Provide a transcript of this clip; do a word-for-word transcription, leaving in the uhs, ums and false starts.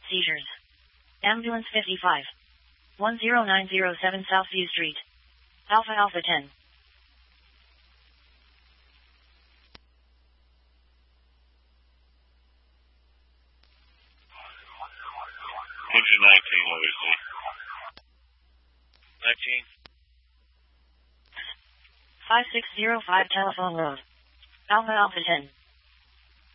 Seizures. Ambulance fifty-five. one zero nine zero seven Southview Street. Alpha Alpha ten. Engine nineteen, obviously. nineteen. five six zero five Telephone Road. Alpha Alpha ten.